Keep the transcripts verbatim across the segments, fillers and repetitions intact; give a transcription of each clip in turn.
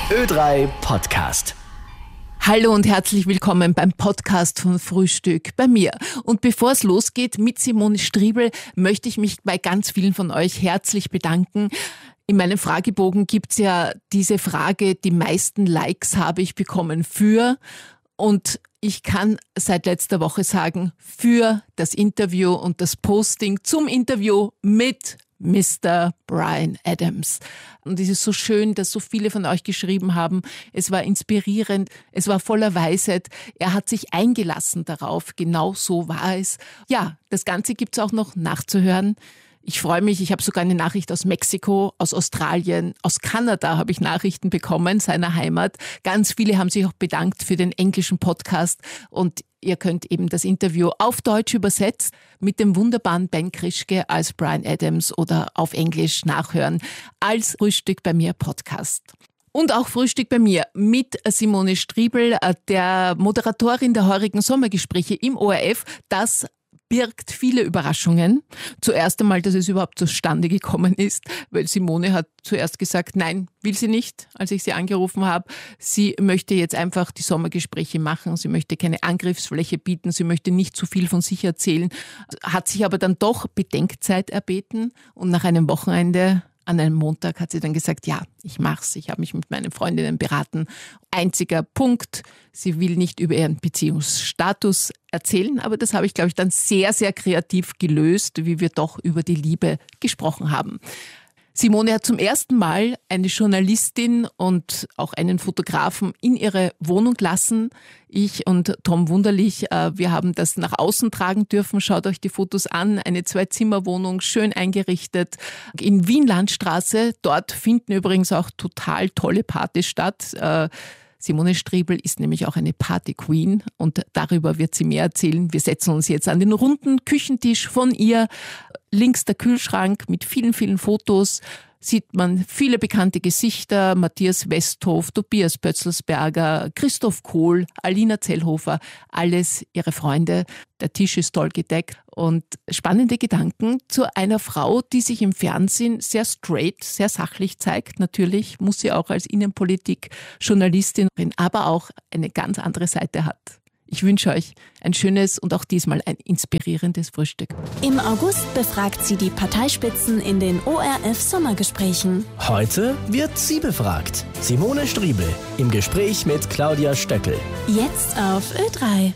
Ö drei Podcast. Hallo und herzlich willkommen beim Podcast von Frühstück bei mir. Und bevor es losgeht mit Simone Striebel, möchte ich mich bei ganz vielen von euch herzlich bedanken. In meinem Fragebogen gibt's ja diese Frage, die meisten Likes habe ich bekommen für, und ich kann seit letzter Woche sagen, für das Interview und das Posting zum Interview mit Mister Bryan Adams. Und es ist so schön, dass so viele von euch geschrieben haben. Es war inspirierend, es war voller Weisheit. Er hat sich eingelassen darauf, genau so war es. Ja, das Ganze gibt's auch noch nachzuhören. Ich freue mich, ich habe sogar eine Nachricht aus Mexiko, aus Australien, aus Kanada habe ich Nachrichten bekommen, seiner Heimat. Ganz viele haben sich auch bedankt für den englischen Podcast und ihr könnt eben das Interview auf Deutsch übersetzt mit dem wunderbaren Ben Krischke als Bryan Adams oder auf Englisch nachhören als Frühstück bei mir Podcast. Und auch Frühstück bei mir mit Simone Striebel, der Moderatorin der heurigen Sommergespräche im O R F, das birgt viele Überraschungen. Zuerst einmal, dass es überhaupt zustande gekommen ist, weil Simone hat zuerst gesagt, nein, will sie nicht, als ich sie angerufen habe. Sie möchte jetzt einfach die Sommergespräche machen. Sie möchte keine Angriffsfläche bieten. Sie möchte nicht zu viel von sich erzählen. Hat sich aber dann doch Bedenkzeit erbeten und nach einem Wochenende an einem Montag hat sie dann gesagt, ja, ich mach's. Ich habe mich mit meinen Freundinnen beraten. Einziger Punkt, sie will nicht über ihren Beziehungsstatus erzählen, aber das habe ich, glaube ich, dann sehr, sehr kreativ gelöst, wie wir doch über die Liebe gesprochen haben. Simone hat zum ersten Mal eine Journalistin und auch einen Fotografen in ihre Wohnung lassen. Ich und Tom Wunderlich, wir haben das nach außen tragen dürfen. Schaut euch die Fotos an. Eine Zwei-Zimmer-Wohnung, schön eingerichtet in Wien-Landstraße. Dort finden übrigens auch total tolle Partys statt. Simone Striebel ist nämlich auch eine Party-Queen und darüber wird sie mehr erzählen. Wir setzen uns jetzt an den runden Küchentisch von ihr. Links der Kühlschrank mit vielen, vielen Fotos. Sieht man viele bekannte Gesichter, Matthias Westhoff, Tobias Pötzelsberger, Christoph Kohl, Alina Zellhofer, alles ihre Freunde. Der Tisch ist toll gedeckt und spannende Gedanken zu einer Frau, die sich im Fernsehen sehr straight, sehr sachlich zeigt. Natürlich muss sie auch als Innenpolitik-Journalistin, aber auch eine ganz andere Seite hat. Ich wünsche euch ein schönes und auch diesmal ein inspirierendes Frühstück. Im August befragt sie die Parteispitzen in den O R F-Sommergesprächen. Heute wird sie befragt. Simone Striebel im Gespräch mit Claudia Stöckel. Jetzt auf Ö drei.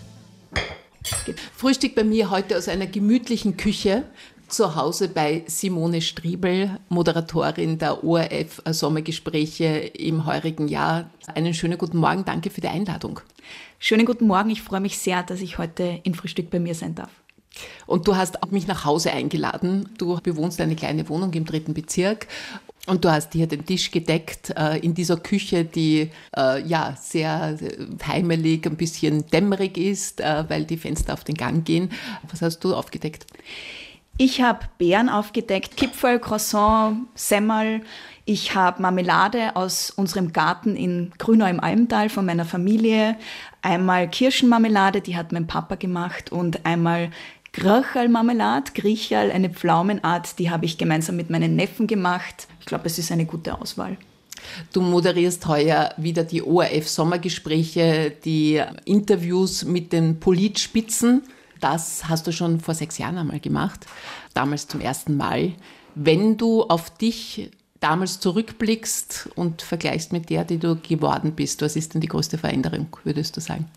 Frühstück bei mir heute aus einer gemütlichen Küche. Zu Hause bei Simone Striebel, Moderatorin der O R F-Sommergespräche im heurigen Jahr. Einen schönen guten Morgen, danke für die Einladung. Schönen guten Morgen, ich freue mich sehr, dass ich heute in Frühstück bei mir sein darf. Und du hast auch mich nach Hause eingeladen. Du bewohnst eine kleine Wohnung im dritten Bezirk. Und du hast hier den Tisch gedeckt äh, in dieser Küche, die äh, ja sehr heimelig, ein bisschen dämmerig ist, äh, weil die Fenster auf den Gang gehen. Was hast du aufgedeckt? Ich habe Beeren aufgedeckt, Kipferl, Croissant, Semmel. Ich habe Marmelade aus unserem Garten in Grünau im Almtal von meiner Familie. Einmal Kirschenmarmelade, die hat mein Papa gemacht. Und einmal Gröcherl-Marmelade, Griecherl, eine Pflaumenart, die habe ich gemeinsam mit meinen Neffen gemacht. Ich glaube, es ist eine gute Auswahl. Du moderierst heuer wieder die O R F-Sommergespräche, die Interviews mit den Politspitzen. Das hast du schon vor sechs Jahren einmal gemacht, damals zum ersten Mal. Wenn du auf dich damals zurückblickst und vergleichst mit der, die du geworden bist, was ist denn die größte Veränderung, würdest du sagen?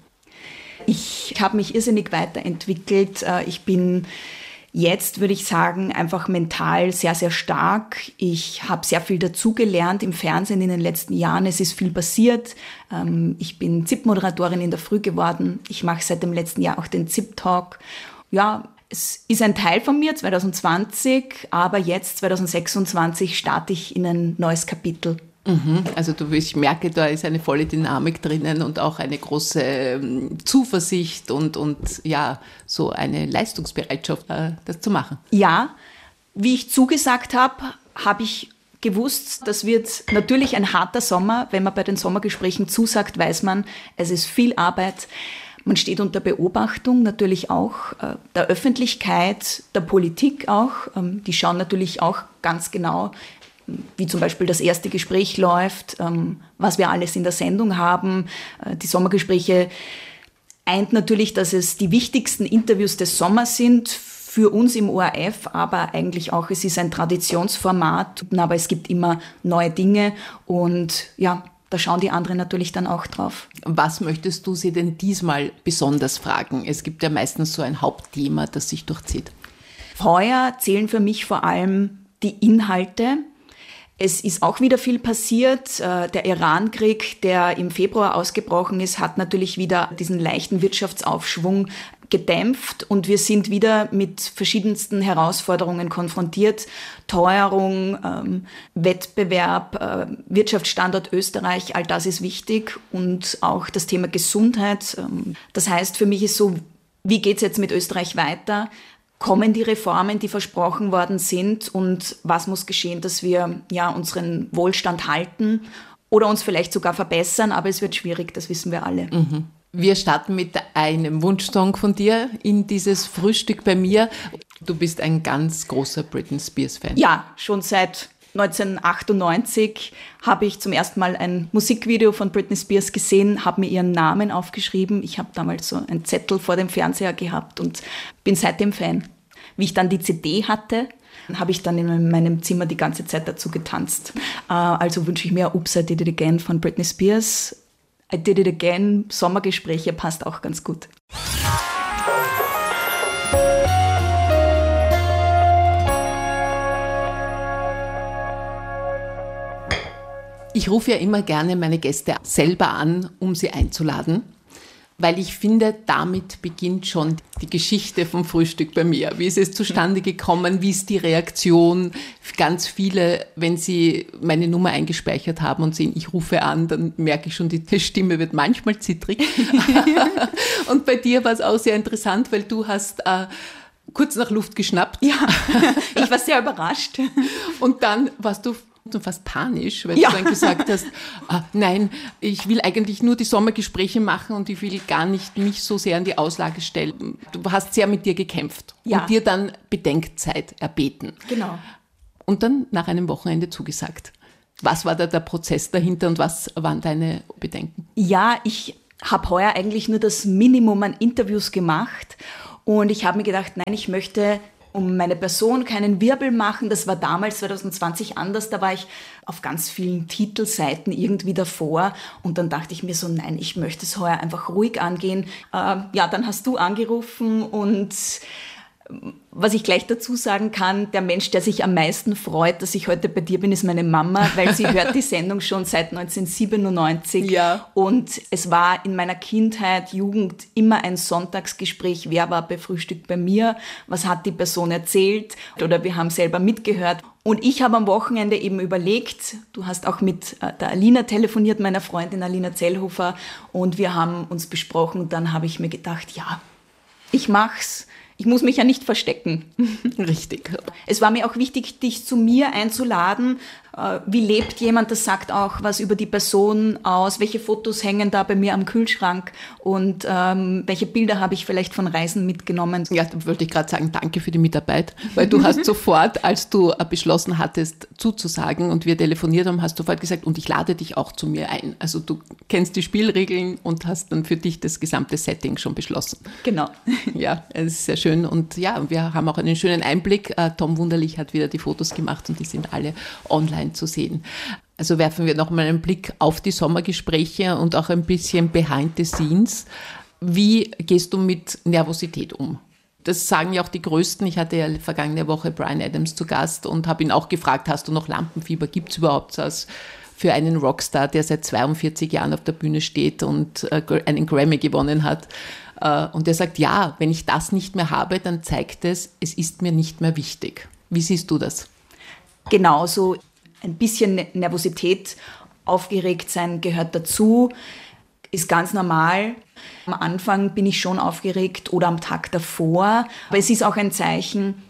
Ich habe mich irrsinnig weiterentwickelt. Ich bin jetzt, würde ich sagen, einfach mental sehr, sehr stark. Ich habe sehr viel dazugelernt im Fernsehen in den letzten Jahren. Es ist viel passiert. Ich bin Z I P-Moderatorin in der Früh geworden. Ich mache seit dem letzten Jahr auch den Z I P-Talk. Ja, es ist ein Teil von mir, zwanzig zwanzig, aber jetzt, zwanzig sechsundzwanzig, starte ich in ein neues Kapitel. Mhm. Also du, ich merke, da ist eine volle Dynamik drinnen und auch eine große ähm, Zuversicht und, und ja, so eine Leistungsbereitschaft, äh, das zu machen. Ja, wie ich zugesagt habe, habe ich gewusst, das wird natürlich ein harter Sommer. Wenn man bei den Sommergesprächen zusagt, weiß man, es ist viel Arbeit. Man steht unter Beobachtung, natürlich auch äh, der Öffentlichkeit, der Politik auch. Ähm, die schauen natürlich auch ganz genau, wie zum Beispiel das erste Gespräch läuft, ähm, was wir alles in der Sendung haben. Äh, die Sommergespräche eint natürlich, dass es die wichtigsten Interviews des Sommers sind, für uns im O R F, aber eigentlich auch, es ist ein Traditionsformat, aber es gibt immer neue Dinge und ja, da schauen die anderen natürlich dann auch drauf. Was möchtest du sie denn diesmal besonders fragen? Es gibt ja meistens so ein Hauptthema, das sich durchzieht. Heuer zählen für mich vor allem die Inhalte. Es ist auch wieder viel passiert. Der Iran-Krieg, der im Februar ausgebrochen ist, hat natürlich wieder diesen leichten Wirtschaftsaufschwung gedämpft und wir sind wieder mit verschiedensten Herausforderungen konfrontiert. Teuerung, ähm, Wettbewerb, äh, Wirtschaftsstandort Österreich, all das ist wichtig und auch das Thema Gesundheit. Ähm, das heißt, für mich ist so, wie geht's jetzt mit Österreich weiter? Kommen die Reformen, die versprochen worden sind und was muss geschehen, dass wir ja unseren Wohlstand halten oder uns vielleicht sogar verbessern, aber es wird schwierig, das wissen wir alle. Mhm. Wir starten mit einem Wunschsong von dir in dieses Frühstück bei mir. Du bist ein ganz großer Britney Spears-Fan. Ja, schon seit neunzehnhundertachtundneunzig habe ich zum ersten Mal ein Musikvideo von Britney Spears gesehen, habe mir ihren Namen aufgeschrieben. Ich habe damals so einen Zettel vor dem Fernseher gehabt und bin seitdem Fan. Wie ich dann die C D hatte, habe ich dann in meinem Zimmer die ganze Zeit dazu getanzt. Also wünsche ich mir Oops, I Did It Again von Britney Spears. I Did It Again, Sommergespräche passt auch ganz gut. Ich rufe ja immer gerne meine Gäste selber an, um sie einzuladen, weil ich finde, damit beginnt schon die Geschichte vom Frühstück bei mir. Wie ist es zustande gekommen? Wie ist die Reaktion? Ganz viele, wenn sie meine Nummer eingespeichert haben und sehen, ich rufe an, dann merke ich schon, die Stimme wird manchmal zittrig. Und bei dir war es auch sehr interessant, weil du hast äh, kurz nach Luft geschnappt. Ja, ich war sehr überrascht. Und dann warst du fast panisch, weil ja. du dann gesagt hast, ah, nein, ich will eigentlich nur die Sommergespräche machen und ich will gar nicht mich so sehr an die Auslage stellen. Du hast sehr mit dir gekämpft ja. und dir dann Bedenkzeit erbeten. Genau. Und dann nach einem Wochenende zugesagt. Was war da der Prozess dahinter und was waren deine Bedenken? Ja, ich habe heuer eigentlich nur das Minimum an Interviews gemacht und ich habe mir gedacht, nein, ich möchte um meine Person keinen Wirbel machen. Das war damals zwanzig zwanzig anders. Da war ich auf ganz vielen Titelseiten irgendwie davor. Und dann dachte ich mir so, nein, ich möchte es heuer einfach ruhig angehen. Äh, ja, dann hast du angerufen und was ich gleich dazu sagen kann, der Mensch, der sich am meisten freut, dass ich heute bei dir bin, ist meine Mama, weil sie hört die Sendung schon seit neunzehnhundertsiebenundneunzig. Ja. Und es war in meiner Kindheit, Jugend immer ein Sonntagsgespräch. Wer war bei Frühstück bei mir? Was hat die Person erzählt? Oder wir haben selber mitgehört. Und ich habe am Wochenende eben überlegt, du hast auch mit der Alina telefoniert, meiner Freundin Alina Zellhofer, und wir haben uns besprochen. Und dann habe ich mir gedacht, ja, ich mach's. Ich muss mich ja nicht verstecken. Richtig. Es war mir auch wichtig, dich zu mir einzuladen. Wie lebt jemand? Das sagt auch was über die Person aus. Welche Fotos hängen da bei mir am Kühlschrank? Und ähm, welche Bilder habe ich vielleicht von Reisen mitgenommen? Ja, da wollte ich gerade sagen, danke für die Mitarbeit. Weil du hast sofort, als du beschlossen hattest, zuzusagen und wir telefoniert haben, hast sofort gesagt, und ich lade dich auch zu mir ein. Also du kennst die Spielregeln und hast dann für dich das gesamte Setting schon beschlossen. Genau. Ja, es ist sehr schön. Und ja, wir haben auch einen schönen Einblick. Tom Wunderlich hat wieder die Fotos gemacht und die sind alle online zu sehen. Also werfen wir noch mal einen Blick auf die Sommergespräche und auch ein bisschen behind the scenes. Wie gehst du mit Nervosität um? Das sagen ja auch die Größten. Ich hatte ja vergangene Woche Bryan Adams zu Gast und habe ihn auch gefragt, hast du noch Lampenfieber? Gibt es überhaupt was für einen Rockstar, der seit zweiundvierzig Jahren auf der Bühne steht und einen Grammy gewonnen hat? Und er sagt, ja, wenn ich das nicht mehr habe, dann zeigt es, es ist mir nicht mehr wichtig. Wie siehst du das? Genauso. Ein bisschen Nervosität, aufgeregt sein gehört dazu, ist ganz normal. Am Anfang bin ich schon aufgeregt oder am Tag davor. Aber es ist auch ein Zeichen,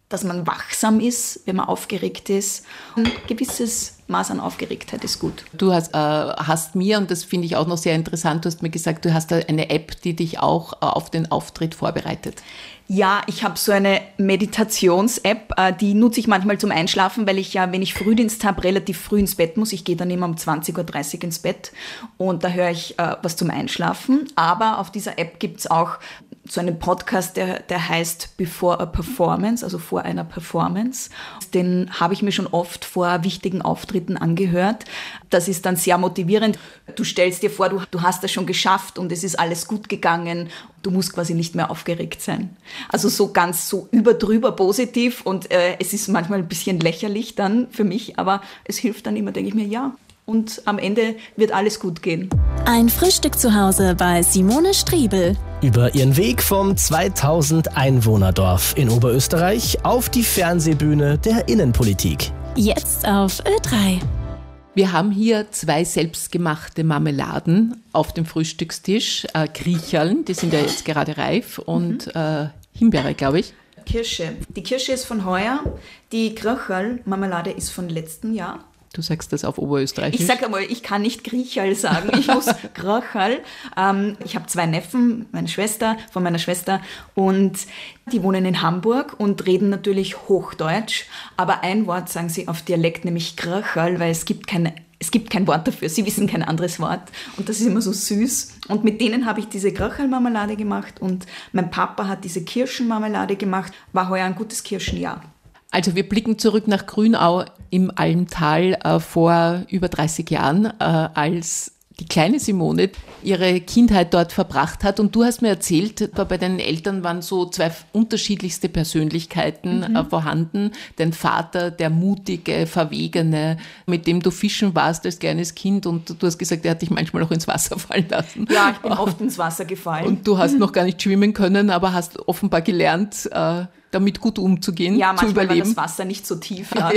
dass man wachsam ist, wenn man aufgeregt ist. Ein gewisses Maß an Aufgeregtheit ist gut. Du hast, äh, hast mir, und das finde ich auch noch sehr interessant, du hast mir gesagt, du hast da eine App, die dich auch äh, auf den Auftritt vorbereitet. Ja, ich habe so eine Meditations-App, äh, die nutze ich manchmal zum Einschlafen, weil ich ja, wenn ich Frühdienst habe, relativ früh ins Bett muss. Ich gehe dann immer um zwanzig Uhr dreißig ins Bett und da höre ich äh, was zum Einschlafen. Aber auf dieser App gibt es auch so einen Podcast, der, der heißt Before a Performance, also vor einer Performance. Den habe ich mir schon oft vor wichtigen Auftritten angehört. Das ist dann sehr motivierend. Du stellst dir vor, du, du hast das schon geschafft und es ist alles gut gegangen. Du musst quasi nicht mehr aufgeregt sein. Also so ganz so überdrüber positiv und äh, es ist manchmal ein bisschen lächerlich dann für mich, aber es hilft dann immer, denke ich mir, ja. Und am Ende wird alles gut gehen. Ein Frühstück zu Hause bei Simone Striebel. Über ihren Weg vom zweitausend Einwohnerdorf in Oberösterreich auf die Fernsehbühne der Innenpolitik. Jetzt auf Ö drei. Wir haben hier zwei selbstgemachte Marmeladen auf dem Frühstückstisch. Äh, Kriecherln, die sind ja jetzt gerade reif, und mhm. äh, Himbeere, glaube ich. Kirsche. Die Kirsche ist von heuer. Die Kröcherl-Marmelade ist von letztem Jahr. Du sagst das auf Oberösterreichisch. Ich sage einmal, ich kann nicht Griecherl sagen, ich muss Kröcherl. Ähm, ich habe zwei Neffen, meine Schwester, von meiner Schwester, und die wohnen in Hamburg und reden natürlich Hochdeutsch. Aber ein Wort sagen sie auf Dialekt, nämlich Kröcherl, weil es gibt keine Es gibt kein Wort dafür, sie wissen kein anderes Wort und das ist immer so süß. Und mit denen habe ich diese Kröcherl-Marmelade gemacht und mein Papa hat diese Kirschenmarmelade gemacht. War heuer ein gutes Kirschenjahr. Also wir blicken zurück nach Grünau im Almtal äh, vor über dreißig Jahren, äh, als die kleine Simone ihre Kindheit dort verbracht hat. Und du hast mir erzählt, bei deinen Eltern waren so zwei unterschiedlichste Persönlichkeiten mhm. äh, vorhanden. Dein Vater, der mutige, verwegene, mit dem du fischen warst als kleines Kind. Und du hast gesagt, er hat dich manchmal auch ins Wasser fallen lassen. Ja, ich bin oft ins Wasser gefallen. Und du hast noch gar nicht schwimmen können, aber hast offenbar gelernt, äh, damit gut umzugehen, ja, zu überleben. Ja, manchmal war das Wasser nicht so tief. Ja. Ja.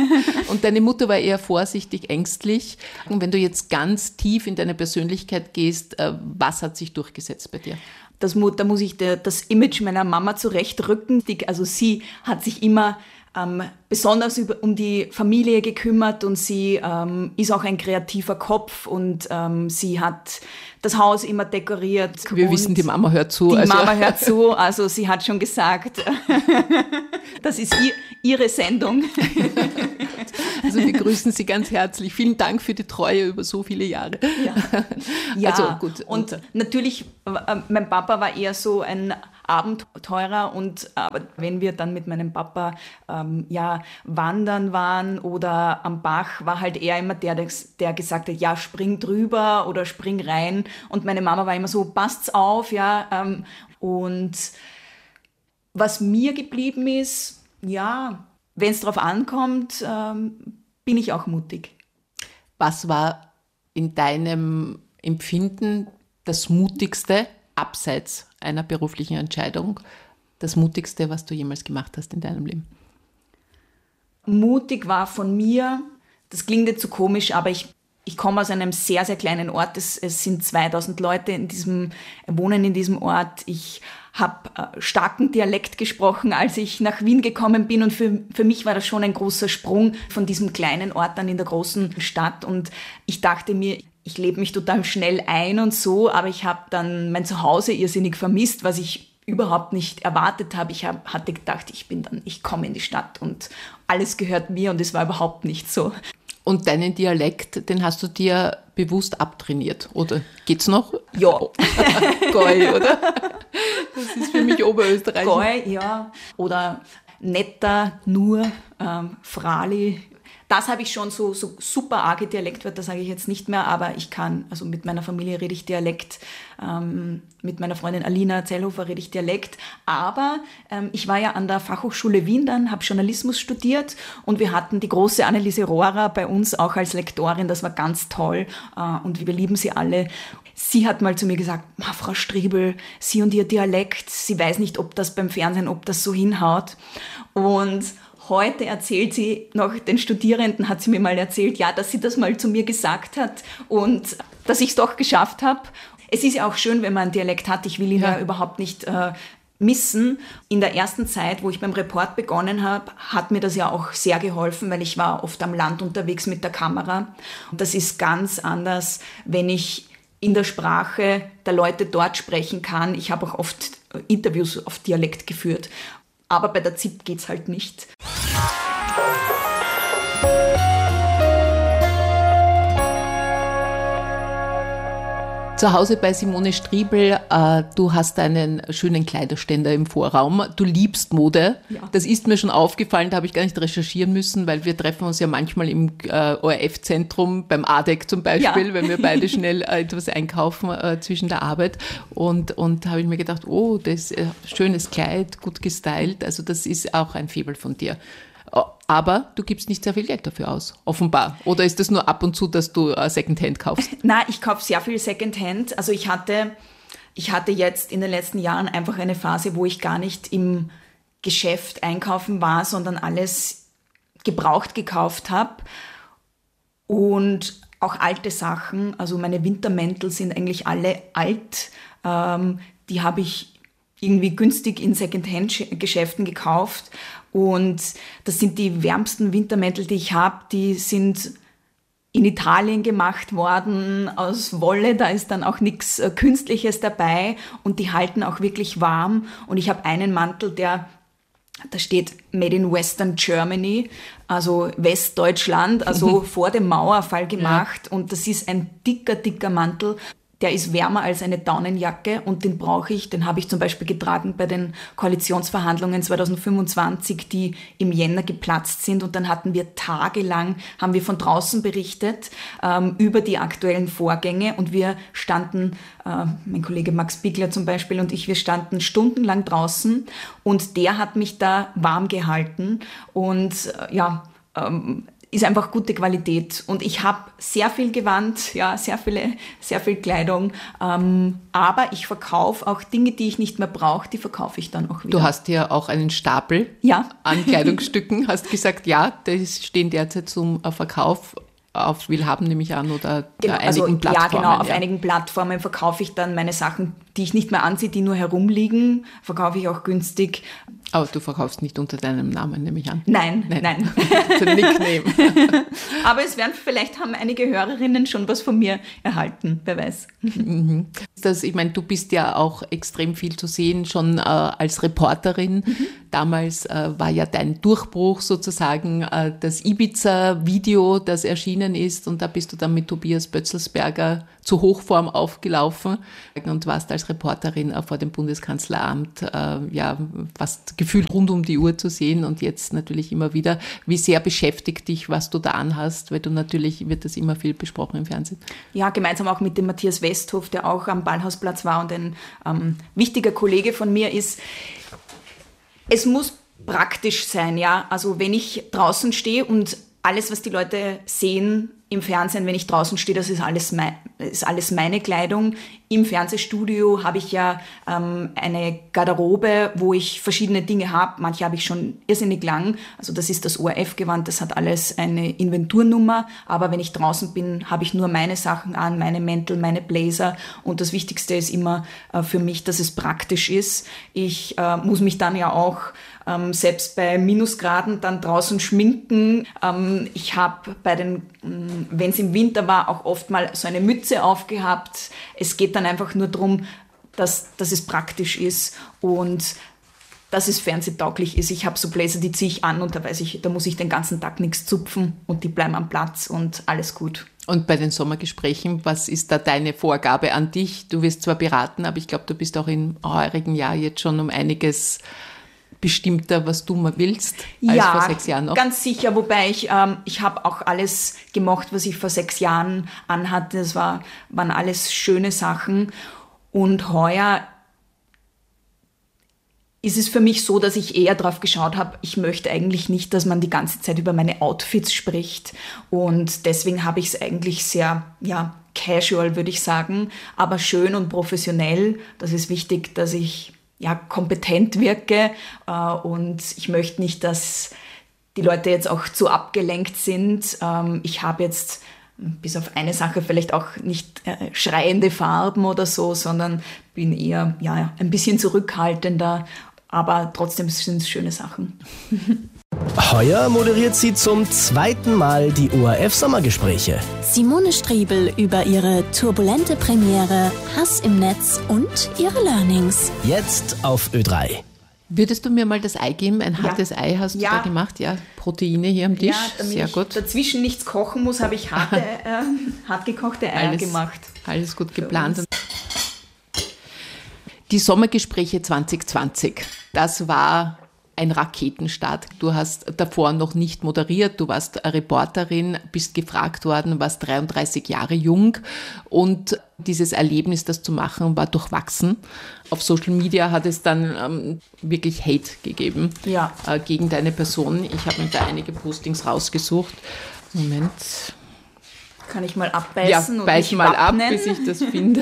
Und deine Mutter war eher vorsichtig, ängstlich. Und wenn du jetzt ganz tief in deine Persönlichkeit gehst, was hat sich durchgesetzt bei dir? Das, da muss ich das Image meiner Mama zurechtrücken. Also sie hat sich immer ähm, besonders über, um die Familie gekümmert und sie ähm, ist auch ein kreativer Kopf und ähm, sie hat das Haus immer dekoriert. Wir wissen, die Mama hört zu. Die also. Mama hört zu, also sie hat schon gesagt, das ist ihr, ihre Sendung. Also wir grüßen Sie ganz herzlich. Vielen Dank für die Treue über so viele Jahre. Ja, ja. Also, gut. Und, und natürlich, äh, mein Papa war eher so ein Abenteurer und aber wenn wir dann mit meinem Papa ähm, ja, wandern waren oder am Bach, war halt er immer der, der gesagt hat, ja, spring drüber oder spring rein. Und meine Mama war immer so, passt's auf, ja. Ähm, und was mir geblieben ist, ja, wenn es drauf ankommt, ähm, bin ich auch mutig. Was war in deinem Empfinden das Mutigste, abseits einer beruflichen Entscheidung, das Mutigste, was du jemals gemacht hast in deinem Leben? Mutig war von mir, das klingt jetzt so komisch, aber ich, ich komme aus einem sehr, sehr kleinen Ort. Es, es sind zweitausend Leute in diesem, wohnen in diesem Ort. Ich habe äh, starken Dialekt gesprochen, als ich nach Wien gekommen bin und für, für mich war das schon ein großer Sprung von diesem kleinen Ort dann in der großen Stadt und ich dachte mir, ich lebe mich total schnell ein und so, aber ich habe dann mein Zuhause irrsinnig vermisst, was ich überhaupt nicht erwartet habe. Ich hab, hatte gedacht, ich bin dann, ich komme in die Stadt und alles gehört mir und es war überhaupt nicht so. Und deinen Dialekt, den hast du dir bewusst abtrainiert, oder geht's noch? Ja. Goi, oder? Das ist für mich Oberösterreich. Goi, ja. Oder netter, nur, ähm, Frali. Das habe ich schon so, so super arge Dialektwörter, sage ich jetzt nicht mehr, aber ich kann, also mit meiner Familie rede ich Dialekt, ähm, mit meiner Freundin Alina Zellhofer rede ich Dialekt, aber ähm, ich war ja an der Fachhochschule Wien dann, habe Journalismus studiert und wir hatten die große Anneliese Rohrer bei uns auch als Lektorin, das war ganz toll äh, und wir lieben sie alle. Sie hat mal zu mir gesagt, Frau Striebel, Sie und Ihr Dialekt, sie weiß nicht, ob das beim Fernsehen, ob das so hinhaut und heute erzählt sie noch den Studierenden, hat sie mir mal erzählt, ja, dass sie das mal zu mir gesagt hat und dass ich es doch geschafft habe. Es ist ja auch schön, wenn man einen Dialekt hat. Ich will ihn ja, ja überhaupt nicht äh, missen. In der ersten Zeit, wo ich beim Report begonnen habe, hat mir das ja auch sehr geholfen, weil ich war oft am Land unterwegs mit der Kamera. Und das ist ganz anders, wenn ich in der Sprache der Leute dort sprechen kann. Ich habe auch oft Interviews auf Dialekt geführt. Aber bei der Z I P geht's halt nicht. Zu Hause bei Simone Striebel, äh, du hast einen schönen Kleiderständer im Vorraum. Du liebst Mode. Ja. Das ist mir schon aufgefallen, da habe ich gar nicht recherchieren müssen, weil wir treffen uns ja manchmal im äh, O R F-Zentrum, beim A D E C zum Beispiel, ja. wenn wir beide schnell äh, etwas einkaufen äh, zwischen der Arbeit. Und, und da habe ich mir gedacht, oh, das ist ein schönes Kleid, gut gestylt. Also das ist auch ein Faible von dir. Aber du gibst nicht sehr viel Geld dafür aus, offenbar. Oder ist das nur ab und zu, dass du uh, Secondhand kaufst? Nein, ich kaufe sehr viel Secondhand. Also ich hatte, ich hatte jetzt in den letzten Jahren einfach eine Phase, wo ich gar nicht im Geschäft einkaufen war, sondern alles gebraucht gekauft habe. Und auch alte Sachen, also meine Wintermäntel sind eigentlich alle alt. Ähm, die habe ich irgendwie günstig in Secondhand-Geschäften gekauft. Und das sind die wärmsten Wintermäntel, die ich habe. Die sind in Italien gemacht worden, aus Wolle. Da ist dann auch nichts Künstliches dabei. Und die halten auch wirklich warm. Und ich habe einen Mantel, der, da steht Made in Western Germany, also Westdeutschland, also vor dem Mauerfall gemacht. Ja. Und das ist ein dicker, dicker Mantel. Der ist wärmer als eine Daunenjacke und den brauche ich. Den habe ich zum Beispiel getragen bei den Koalitionsverhandlungen zwanzig fünfundzwanzig, die im Jänner geplatzt sind. Und dann hatten wir tagelang, haben wir von draußen berichtet ähm, über die aktuellen Vorgänge. Und wir standen, äh, mein Kollege Max Bigler zum Beispiel und ich, wir standen stundenlang draußen. Und der hat mich da warm gehalten. Und äh, ja, ähm, ist einfach gute Qualität. Und ich habe sehr viel Gewand, ja, sehr viele, sehr viel Kleidung. Ähm, aber ich verkaufe auch Dinge, die ich nicht mehr brauche, die verkaufe ich dann auch wieder. Du hast ja auch einen Stapel ja. an Kleidungsstücken. Hast gesagt, ja, die stehen derzeit zum Verkauf auf Willhaben, nehme ich an, oder genau, einigen also, Plattformen. Ja, genau, auf ja. einigen Plattformen verkaufe ich dann meine Sachen, die ich nicht mehr anziehe, die nur herumliegen, verkaufe ich auch günstig. Aber du verkaufst nicht unter deinem Namen, nehme ich an. Nein, nein. nein. Nickname. Aber es werden, vielleicht haben einige Hörerinnen schon was von mir erhalten, wer weiß. Mhm. Das, ich meine, du bist ja auch extrem viel zu sehen, schon äh, als Reporterin. Mhm. Damals äh, war ja dein Durchbruch sozusagen äh, das Ibiza-Video, das erschienen ist, und da bist du dann mit Tobias Bötzelsberger zu Hochform aufgelaufen und warst als Reporterin äh, vor dem Bundeskanzleramt äh, ja fast gefühlt rund um die Uhr zu sehen, und jetzt natürlich immer wieder. Wie sehr beschäftigt dich, was du da anhast, weil du natürlich, wird das immer viel besprochen im Fernsehen. Ja, gemeinsam auch mit dem Matthias Westhoff, der auch am Ballhausplatz war und ein ähm, wichtiger Kollege von mir ist. Es muss praktisch sein, ja. Also wenn ich draußen stehe und alles, was die Leute sehen im Fernsehen, wenn ich draußen stehe, das ist alles, mein, ist alles meine Kleidung. Im Fernsehstudio habe ich ja ähm, eine Garderobe, wo ich verschiedene Dinge habe. Manche habe ich schon irrsinnig lang. Also das ist das O R F-Gewand, das hat alles eine Inventurnummer. Aber wenn ich draußen bin, habe ich nur meine Sachen an, meine Mäntel, meine Blazer. Und das Wichtigste ist immer äh, für mich, dass es praktisch ist. Ich äh, muss mich dann ja auch ähm, selbst bei Minusgraden dann draußen schminken. Ähm, ich habe bei den wenn es im Winter war, auch oft mal so eine Mütze aufgehabt. Es geht dann einfach nur darum, dass, dass es praktisch ist und dass es fernsehtauglich ist. Ich habe so Bläser, die ziehe ich an und da weiß ich, da muss ich den ganzen Tag nichts zupfen und die bleiben am Platz und alles gut. Und bei den Sommergesprächen, was ist da deine Vorgabe an dich? Du wirst zwar beraten, aber ich glaube, du bist auch im heurigen Jahr jetzt schon um einiges bestimmter, was du mal willst, als ja, vor sechs Jahren noch? Ja, ganz sicher, wobei ich, ähm, ich habe auch alles gemocht, was ich vor sechs Jahren anhatte. Das war, waren alles schöne Sachen. Und heuer ist es für mich so, dass ich eher drauf geschaut habe, ich möchte eigentlich nicht, dass man die ganze Zeit über meine Outfits spricht. Und deswegen habe ich es eigentlich sehr, ja, casual, würde ich sagen, aber schön und professionell. Das ist wichtig, dass ich ja, kompetent wirke äh, und ich möchte nicht, dass die Leute jetzt auch zu abgelenkt sind. Ähm, ich habe jetzt bis auf eine Sache vielleicht auch nicht äh, schreiende Farben oder so, sondern bin eher ja, ein bisschen zurückhaltender, aber trotzdem sind es schöne Sachen. Heuer moderiert sie zum zweiten Mal die O R F-Sommergespräche. Simone Striebel über ihre turbulente Premiere, Hass im Netz und ihre Learnings. Jetzt auf Ö drei. Würdest du mir mal das Ei geben? Ein hartes Ja. Ei hast du Ja. da gemacht? Ja, Proteine hier am Tisch. Ja, damit Sehr ich gut. dazwischen nichts kochen muss, habe ich harte, äh, hart gekochte Eier Alles, gemacht. alles gut Für geplant. uns. Die Sommergespräche zwanzig zwanzig, das war ein Raketenstart. Du hast davor noch nicht moderiert, du warst Reporterin, bist gefragt worden, warst dreiunddreißig Jahre jung und dieses Erlebnis, das zu machen, war durchwachsen. Auf Social Media hat es dann ähm, wirklich Hate gegeben Ja. äh, gegen deine Person. Ich habe mir da einige Postings rausgesucht. Moment. Kann ich mal Ja, abbeißen und beiß mich mal ab, wappnen? bis ich das finde.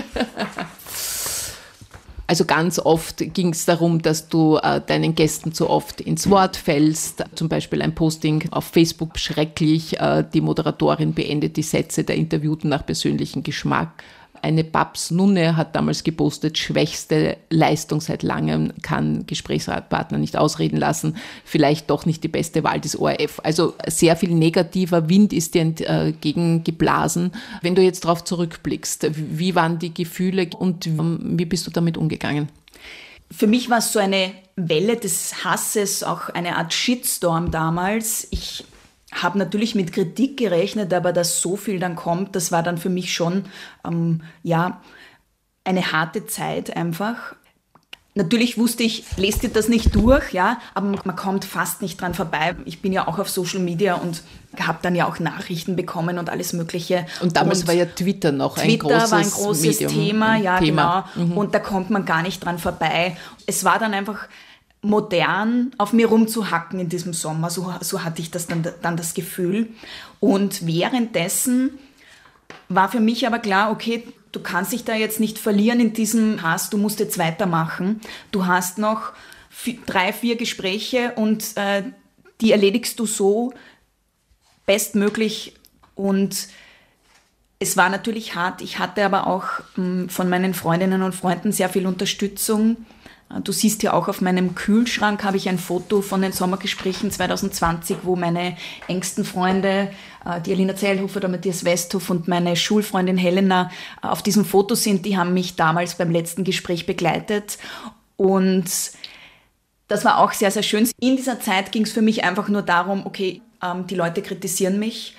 Also ganz oft ging es darum, dass du äh, deinen Gästen zu oft ins Wort fällst. Zum Beispiel ein Posting auf Facebook, schrecklich. Äh, die Moderatorin beendet die Sätze der Interviewten nach persönlichem Geschmack. Eine Babs-Nunne hat damals gepostet, schwächste Leistung seit langem, kann Gesprächspartner nicht ausreden lassen, vielleicht doch nicht die beste Wahl des O R F. Also sehr viel negativer Wind ist dir entgegengeblasen. Wenn du jetzt darauf zurückblickst, wie waren die Gefühle und wie bist du damit umgegangen? Für mich war es so eine Welle des Hasses, auch eine Art Shitstorm damals. Ich habe natürlich mit Kritik gerechnet, aber dass so viel dann kommt, das war dann für mich schon ähm, ja, eine harte Zeit einfach. Natürlich wusste ich, lest dir das nicht durch, ja, aber man kommt fast nicht dran vorbei. Ich bin ja auch auf Social Media und habe dann ja auch Nachrichten bekommen und alles Mögliche. Und damals und war ja Twitter noch ein Twitter großes war ein großes Medium, Thema, ja Thema. genau. Mhm. Und da kommt man gar nicht dran vorbei. Es war dann einfach modern, auf mir rumzuhacken in diesem Sommer. So, so hatte ich das dann, dann das Gefühl. Und währenddessen war für mich aber klar, okay, du kannst dich da jetzt nicht verlieren in diesem Hass, du musst jetzt weitermachen. Du hast noch vier, drei, vier Gespräche und äh, die erledigst du so bestmöglich. Und es war natürlich hart. Ich hatte aber auch mh, von meinen Freundinnen und Freunden sehr viel Unterstützung. Du siehst ja auch auf meinem Kühlschrank habe ich ein Foto von den Sommergesprächen zwanzig zwanzig, wo meine engsten Freunde, die Alina Zellhofer, der Matthias Westhoff und meine Schulfreundin Helena auf diesem Foto sind. Die haben mich damals beim letzten Gespräch begleitet und das war auch sehr, sehr schön. In dieser Zeit ging es für mich einfach nur darum, okay, die Leute kritisieren mich,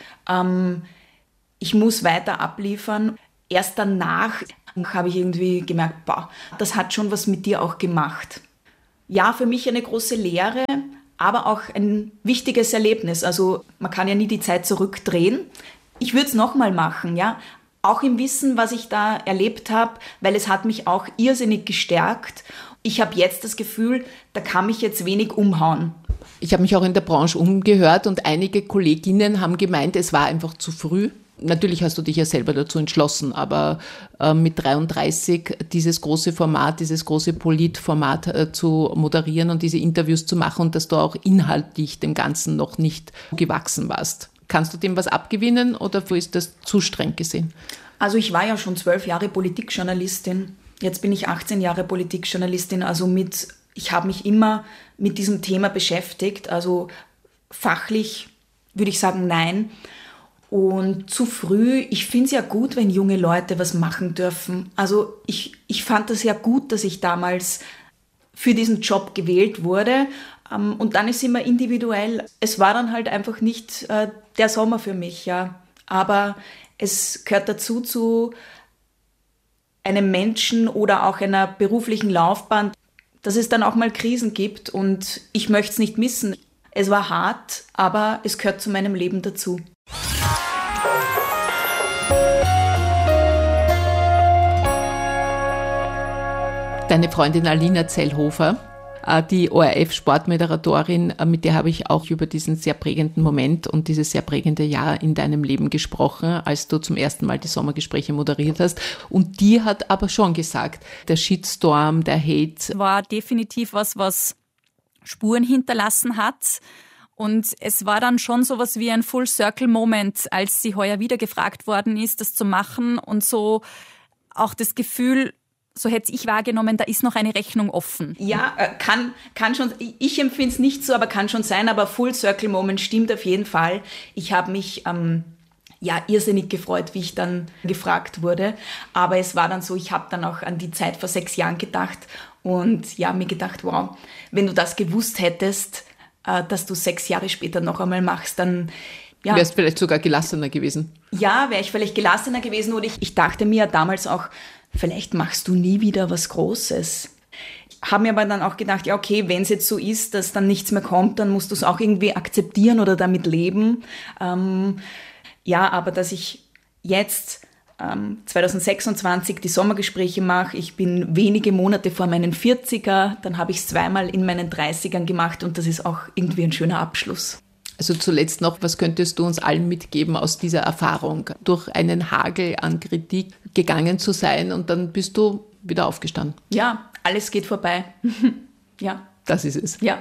ich muss weiter abliefern. Erst danach habe ich irgendwie gemerkt, boah, das hat schon was mit dir auch gemacht. Ja, für mich eine große Lehre, aber auch ein wichtiges Erlebnis. Also man kann ja nie die Zeit zurückdrehen. Ich würde es nochmal machen, ja. Auch im Wissen, was ich da erlebt habe, weil es hat mich auch irrsinnig gestärkt. Ich habe jetzt das Gefühl, da kann mich jetzt wenig umhauen. Ich habe mich auch in der Branche umgehört und einige Kolleginnen haben gemeint, es war einfach zu früh. Natürlich hast du dich ja selber dazu entschlossen, aber äh, mit dreiunddreißig dieses große Format, dieses große Politformat äh, zu moderieren und diese Interviews zu machen und dass du auch inhaltlich dem Ganzen noch nicht gewachsen warst. Kannst du dem was abgewinnen oder ist das zu streng gesehen? Also ich war ja schon zwölf Jahre Politikjournalistin. Jetzt bin ich achtzehn Jahre Politikjournalistin. Also mit, ich habe mich immer mit diesem Thema beschäftigt. Also fachlich würde ich sagen, nein. Und zu früh, ich finde es ja gut, wenn junge Leute was machen dürfen. Also ich, ich fand das ja gut, dass ich damals für diesen Job gewählt wurde. Und dann ist immer individuell. Es war dann halt einfach nicht äh, der Sommer für mich, ja. Aber es gehört dazu, zu einem Menschen oder auch einer beruflichen Laufbahn, dass es dann auch mal Krisen gibt. Und ich möchte es nicht missen. Es war hart, aber es gehört zu meinem Leben dazu. Deine Freundin Alina Zellhofer, die O R F-Sportmoderatorin, mit der habe ich auch über diesen sehr prägenden Moment und dieses sehr prägende Jahr in deinem Leben gesprochen, als du zum ersten Mal die Sommergespräche moderiert hast. Und die hat aber schon gesagt, der Shitstorm, der Hate war definitiv was, was Spuren hinterlassen hat. Und es war dann schon sowas wie ein Full-Circle-Moment, als sie heuer wieder gefragt worden ist, das zu machen. Und so auch das Gefühl, so hätte ich wahrgenommen, da ist noch eine Rechnung offen. Ja, kann, kann schon, ich empfinde es nicht so, aber kann schon sein. Aber Full-Circle-Moment stimmt auf jeden Fall. Ich habe mich ähm, ja irrsinnig gefreut, wie ich dann gefragt wurde. Aber es war dann so, ich habe dann auch an die Zeit vor sechs Jahren gedacht und ja, mir gedacht, wow, wenn du das gewusst hättest, dass du sechs Jahre später noch einmal machst, dann ja. Wärst vielleicht sogar gelassener gewesen. Ja, wäre ich vielleicht gelassener gewesen. Oder ich, ich dachte mir damals auch, vielleicht machst du nie wieder was Großes. Habe mir aber dann auch gedacht, ja okay, wenn es jetzt so ist, dass dann nichts mehr kommt, dann musst du es auch irgendwie akzeptieren oder damit leben. Ähm, ja, aber dass ich jetzt ähm, zwanzig sechsundzwanzig die Sommergespräche mache, ich bin wenige Monate vor meinen vierziger, dann habe ich es zweimal in meinen dreißigern gemacht und das ist auch irgendwie ein schöner Abschluss. Also zuletzt noch, was könntest du uns allen mitgeben aus dieser Erfahrung, durch einen Hagel an Kritik gegangen zu sein und dann bist du wieder aufgestanden? Ja, alles geht vorbei. Ja. Das ist es. Ja.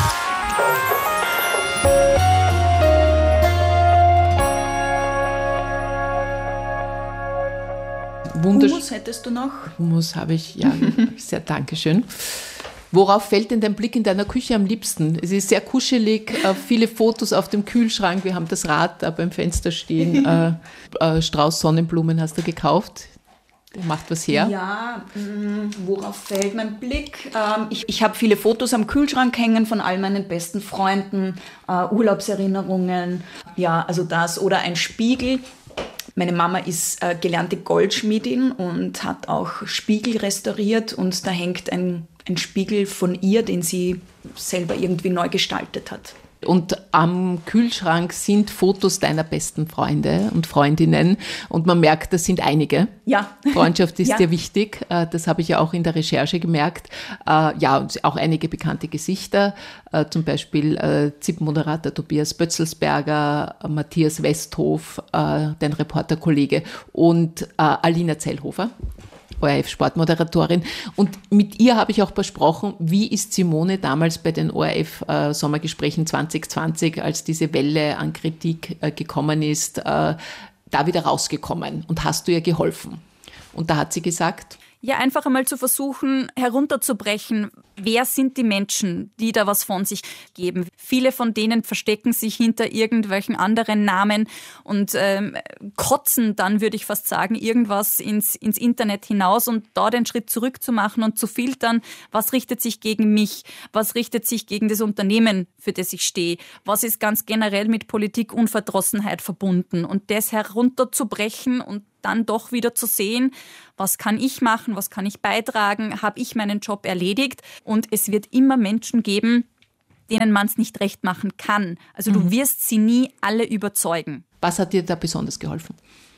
Wundersch- Hummus hättest du noch? Hummus habe ich, ja, sehr Dankeschön. Worauf fällt denn dein Blick in deiner Küche am liebsten? Es ist sehr kuschelig, äh, viele Fotos auf dem Kühlschrank, wir haben das Rad da beim Fenster stehen, äh, äh, Strauß Sonnenblumen hast du gekauft. Der macht was her. Ja, mh, worauf fällt mein Blick? Ähm, ich ich habe viele Fotos am Kühlschrank hängen von all meinen besten Freunden, äh, Urlaubserinnerungen, ja, also das oder ein Spiegel. Meine Mama ist äh, gelernte Goldschmiedin und hat auch Spiegel restauriert und da hängt ein, ein Spiegel von ihr, den sie selber irgendwie neu gestaltet hat. Und am Kühlschrank sind Fotos deiner besten Freunde und Freundinnen und man merkt, das sind einige. Ja. Freundschaft ist ja. dir wichtig, das habe ich ja auch in der Recherche gemerkt. Ja, und auch einige bekannte Gesichter, zum Beispiel ZIP-Moderator Tobias Bötzelsberger, Matthias Westhof, dein Reporterkollege und Alina Zellhofer, O R F-Sportmoderatorin. Und mit ihr habe ich auch besprochen, wie ist Simone damals bei den O R F-Sommergesprächen zwanzig zwanzig, als diese Welle an Kritik äh, gekommen ist, äh, da wieder rausgekommen und hast du ihr geholfen? Und da hat sie gesagt, ja, einfach einmal zu versuchen, herunterzubrechen, wer sind die Menschen, die da was von sich geben. Viele von denen verstecken sich hinter irgendwelchen anderen Namen und ähm, kotzen dann, würde ich fast sagen, irgendwas ins, ins Internet hinaus und da den Schritt zurück zu machen und zu filtern, was richtet sich gegen mich, was richtet sich gegen das Unternehmen, für das ich stehe, was ist ganz generell mit Politikunverdrossenheit verbunden und das herunterzubrechen und dann doch wieder zu sehen, was kann ich machen, was kann ich beitragen, habe ich meinen Job erledigt und es wird immer Menschen geben, denen man es nicht recht machen kann. Also mhm. du wirst sie nie alle überzeugen. Was hat dir da besonders geholfen?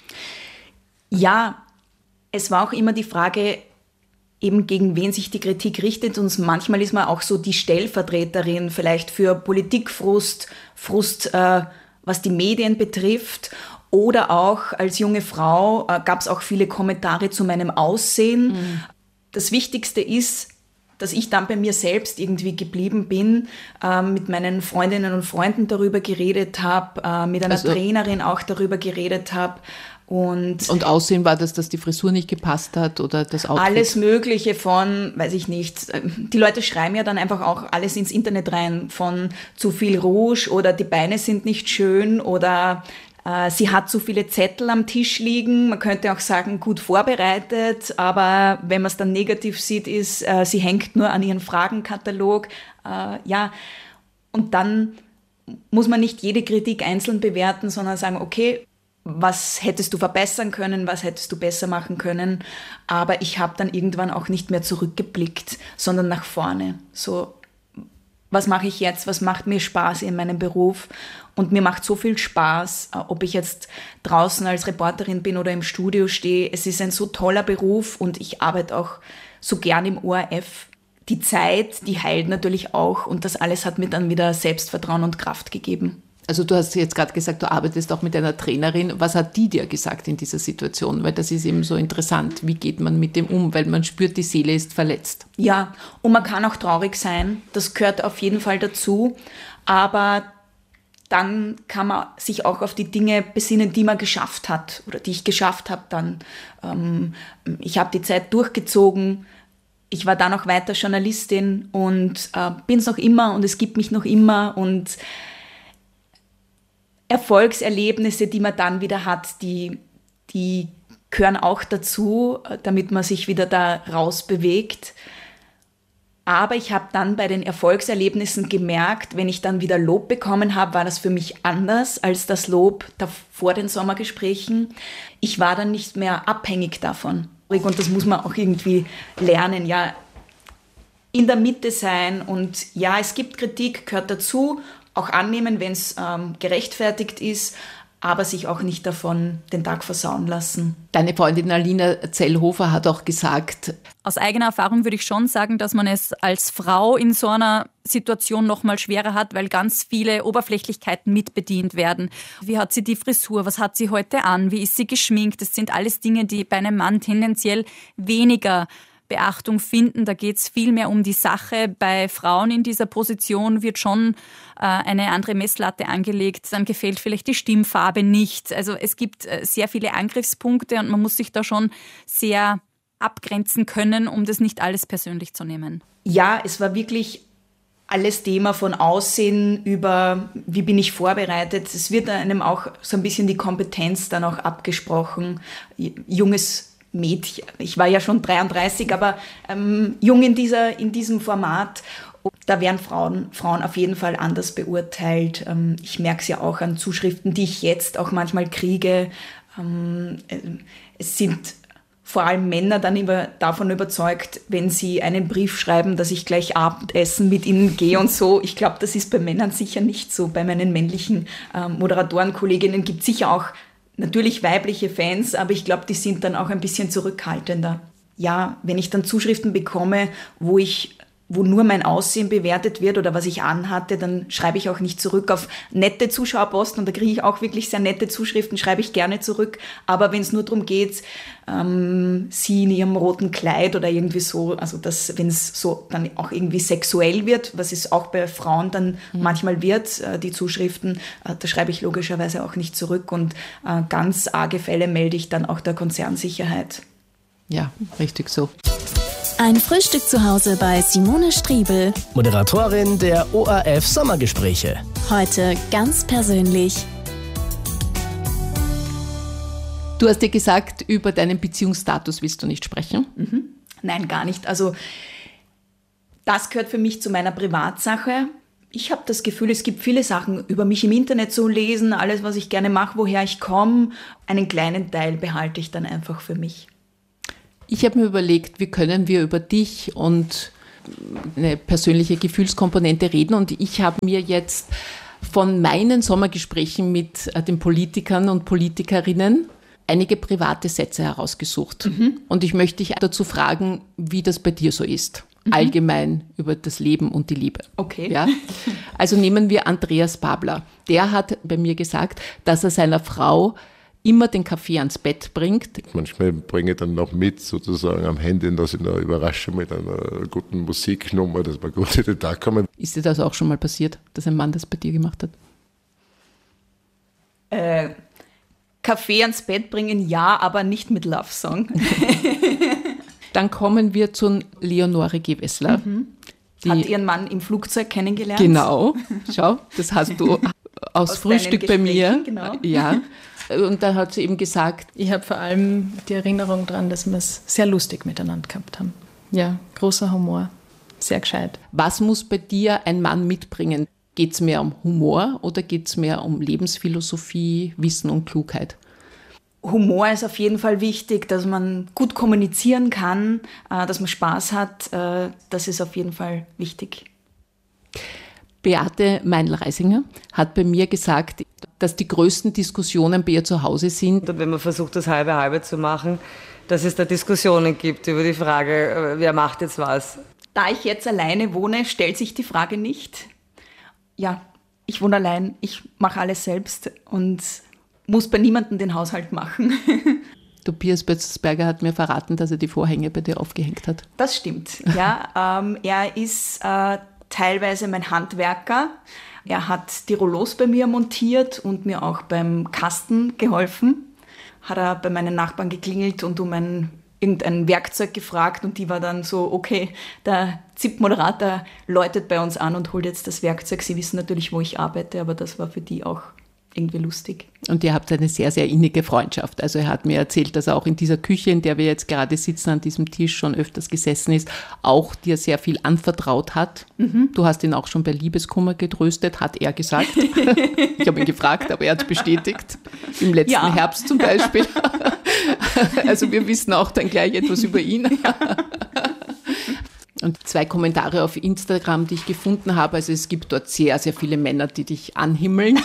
Ja, es war auch immer die Frage, eben gegen wen sich die Kritik richtet und manchmal ist man auch so die Stellvertreterin vielleicht für Politikfrust, Frust, äh, was die Medien betrifft. Oder auch als junge Frau äh, gab es auch viele Kommentare zu meinem Aussehen. Mhm. Das Wichtigste ist, dass ich dann bei mir selbst irgendwie geblieben bin, äh, mit meinen Freundinnen und Freunden darüber geredet habe, äh, mit einer also, Trainerin auch darüber geredet habe. Und, und Aussehen war das, dass die Frisur nicht gepasst hat oder das Outfit? Alles Mögliche von, weiß ich nicht, die Leute schreiben ja dann einfach auch alles ins Internet rein, von zu viel Rouge oder die Beine sind nicht schön oder sie hat zu viele Zettel am Tisch liegen. Man könnte auch sagen, gut vorbereitet, aber wenn man es dann negativ sieht, ist, äh, sie hängt nur an ihren Fragenkatalog. Äh, ja, und dann muss man nicht jede Kritik einzeln bewerten, sondern sagen, okay, was hättest du verbessern können, was hättest du besser machen können. Aber ich habe dann irgendwann auch nicht mehr zurückgeblickt, sondern nach vorne. So, was mache ich jetzt, was macht mir Spaß in meinem Beruf? Und mir macht so viel Spaß, ob ich jetzt draußen als Reporterin bin oder im Studio stehe. Es ist ein so toller Beruf und ich arbeite auch so gern im O R F. Die Zeit, die heilt natürlich auch und das alles hat mir dann wieder Selbstvertrauen und Kraft gegeben. Also du hast jetzt gerade gesagt, du arbeitest auch mit einer Trainerin. Was hat die dir gesagt in dieser Situation? Weil das ist eben so interessant. Wie geht man mit dem um? Weil man spürt, die Seele ist verletzt. Ja, und man kann auch traurig sein. Das gehört auf jeden Fall dazu. Aber dann kann man sich auch auf die Dinge besinnen, die man geschafft hat oder die ich geschafft habe dann. Ähm, ich habe die Zeit durchgezogen. Ich war dann auch weiter Journalistin und äh, bin es noch immer und es gibt mich noch immer. Und Erfolgserlebnisse, die man dann wieder hat, die, die gehören auch dazu, damit man sich wieder da rausbewegt. Aber ich habe dann bei den Erfolgserlebnissen gemerkt, wenn ich dann wieder Lob bekommen habe, war das für mich anders als das Lob vor den Sommergesprächen. Ich war dann nicht mehr abhängig davon. Und das muss man auch irgendwie lernen, ja, in der Mitte sein. Und ja, es gibt Kritik, gehört dazu, auch annehmen, wenn es ähm, gerechtfertigt ist, aber sich auch nicht davon den Tag versauen lassen. Deine Freundin Alina Zellhofer hat auch gesagt, aus eigener Erfahrung würde ich schon sagen, dass man es als Frau in so einer Situation noch mal schwerer hat, weil ganz viele Oberflächlichkeiten mitbedient werden. Wie hat sie die Frisur? Was hat sie heute an? Wie ist sie geschminkt? Das sind alles Dinge, die bei einem Mann tendenziell weniger Beachtung finden. Da geht es viel mehr um die Sache. Bei Frauen in dieser Position wird schon äh, eine andere Messlatte angelegt. Dann gefällt vielleicht die Stimmfarbe nicht. Also es gibt äh, sehr viele Angriffspunkte und man muss sich da schon sehr abgrenzen können, um das nicht alles persönlich zu nehmen. Ja, es war wirklich alles Thema von Aussehen über, wie bin ich vorbereitet. Es wird einem auch so ein bisschen die Kompetenz dann auch abgesprochen. Junges Mädchen, ich war ja schon dreiunddreißig, aber ähm, jung in, dieser, in diesem Format. Da werden Frauen, Frauen auf jeden Fall anders beurteilt. Ähm, ich merke es ja auch an Zuschriften, die ich jetzt auch manchmal kriege. Ähm, äh, es sind vor allem Männer dann über, davon überzeugt, wenn sie einen Brief schreiben, dass ich gleich Abendessen mit ihnen gehe und so. Ich glaube, das ist bei Männern sicher nicht so. Bei meinen männlichen äh, Moderatorenkolleginnen gibt es sicher auch natürlich weibliche Fans, aber ich glaube, die sind dann auch ein bisschen zurückhaltender. Ja, wenn ich dann Zuschriften bekomme, wo ich wo nur mein Aussehen bewertet wird oder was ich anhatte, dann schreibe ich auch nicht zurück auf nette Zuschauerposten und da kriege ich auch wirklich sehr nette Zuschriften, schreibe ich gerne zurück. Aber wenn es nur darum geht, ähm, sie in ihrem roten Kleid oder irgendwie so, also dass, wenn es so dann auch irgendwie sexuell wird, was es auch bei Frauen dann mhm. manchmal wird, äh, die Zuschriften, äh, da schreibe ich logischerweise auch nicht zurück und äh, ganz arge Fälle melde ich dann auch der Konzernsicherheit. Ja, richtig so. Ein Frühstück zu Hause bei Simone Striebel. Moderatorin der O R F Sommergespräche. Heute ganz persönlich. Du hast dir gesagt, über deinen Beziehungsstatus willst du nicht sprechen? Mhm. Nein, gar nicht. Also das gehört für mich zu meiner Privatsache. Ich habe das Gefühl, es gibt viele Sachen über mich im Internet zu lesen, alles, was ich gerne mache, woher ich komme. Einen kleinen Teil behalte ich dann einfach für mich. Ich habe mir überlegt, wie können wir über dich und eine persönliche Gefühlskomponente reden. Und ich habe mir jetzt von meinen Sommergesprächen mit den Politikern und Politikerinnen einige private Sätze herausgesucht. Mhm. Und ich möchte dich dazu fragen, wie das bei dir so ist. Mhm. Allgemein über das Leben und die Liebe. Okay. Ja? Also nehmen wir Andreas Babler. Der hat bei mir gesagt, dass er seiner Frau immer den Kaffee ans Bett bringt. Manchmal bringe ich dann noch mit, sozusagen am Handy, dass ich noch überrasche mit einer guten Musiknummer, dass wir gut in den Tag kommen. Ist dir das auch schon mal passiert, dass ein Mann das bei dir gemacht hat? Äh, Kaffee ans Bett bringen, ja, aber nicht mit Love Song. Dann kommen wir zu Leonore Gewessler. Mhm. Hat ihren Mann im Flugzeug kennengelernt. Genau, schau, das hast du aus, aus Frühstück bei mir. Genau. Ja. Und dann hat sie eben gesagt, ich habe vor allem die Erinnerung daran, dass wir es sehr lustig miteinander gehabt haben. Ja, großer Humor, sehr gescheit. Was muss bei dir ein Mann mitbringen? Geht es mehr um Humor oder geht es mehr um Lebensphilosophie, Wissen und Klugheit? Humor ist auf jeden Fall wichtig, dass man gut kommunizieren kann, dass man Spaß hat. Das ist auf jeden Fall wichtig. Beate Meinl-Reisinger hat bei mir gesagt, dass die größten Diskussionen bei ihr zu Hause sind. Und wenn man versucht, das halbe halbe zu machen, dass es da Diskussionen gibt über die Frage, wer macht jetzt was. Da ich jetzt alleine wohne, stellt sich die Frage nicht. Ja, ich wohne allein, ich mache alles selbst und muss bei niemandem den Haushalt machen. Tobias Bötzelsberger hat mir verraten, dass er die Vorhänge bei dir aufgehängt hat. Das stimmt, ja. ähm, er ist äh, teilweise mein Handwerker. Er hat die Rollos bei mir montiert und mir auch beim Kasten geholfen. Hat er bei meinen Nachbarn geklingelt und um ein, irgendein Werkzeug gefragt und die war dann so, okay, der Z I P-Moderator läutet bei uns an und holt jetzt das Werkzeug. Sie wissen natürlich, wo ich arbeite, aber das war für die auch irgendwie lustig. Und ihr habt eine sehr, sehr innige Freundschaft. Also er hat mir erzählt, dass er auch in dieser Küche, in der wir jetzt gerade sitzen, an diesem Tisch schon öfters gesessen ist, auch dir sehr viel anvertraut hat. Mhm. Du hast ihn auch schon bei Liebeskummer getröstet, hat er gesagt. Ich habe ihn gefragt, aber er hat es bestätigt. Im letzten ja. Herbst zum Beispiel. Also wir wissen auch dann gleich etwas über ihn. Ja. Und zwei Kommentare auf Instagram, die ich gefunden habe. Also es gibt dort sehr, sehr viele Männer, die dich anhimmeln.